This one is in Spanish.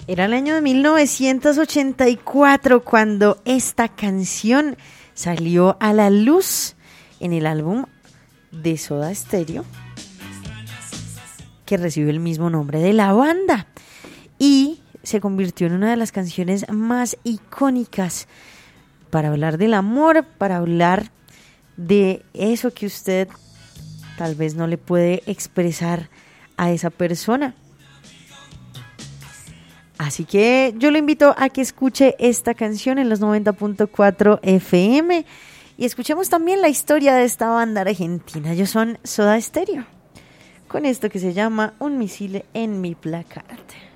Era el año de 1984 cuando esta canción salió a la luz en el álbum de Soda Stereo, que recibió el mismo nombre de la banda y se convirtió en una de las canciones más icónicas para hablar del amor, para hablar de eso que usted tal vez no le puede expresar a esa persona. Así que yo lo invito a que escuche esta canción en los 90.4 FM y escuchemos también la historia de esta banda argentina. Ellos son Soda Stereo, con esto que se llama Un misil en mi placard.